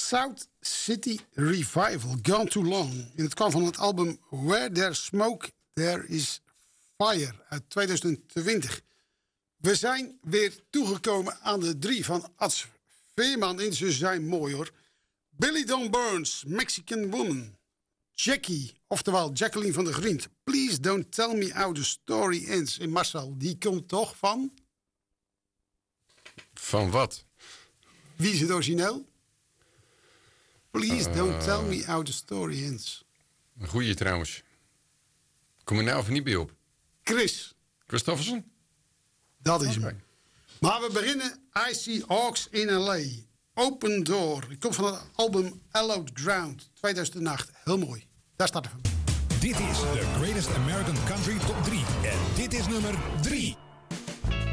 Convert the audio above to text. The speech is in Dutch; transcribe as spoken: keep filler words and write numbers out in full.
South City Revival, Gone Too Long. En het kwam van het album Where There's Smoke, There Is Fire uit tweeduizend twintig. We zijn weer toegekomen aan de drie van Ad Veerman. En ze zijn mooi hoor. Billy Dawn Burns, Mexican Woman. Jackie, oftewel Jacqueline van der Grient. Please Don't Tell Me How The Story Ends. En Marcel, die komt toch van? Van wat? Wie is het origineel? Please uh, Don't Tell Me How The Story Ends. Een goeie trouwens. Kom er nou of niet bij op? Chris. Christofferson? Dat is okay. hem. Maar we beginnen I See Hawks in L A. Open Door. Ik kom van het album Hallowed Ground. tweeduizend acht. Heel mooi. Daar staat het van. Dit is de Greatest American Country Top drie. En dit is nummer drie.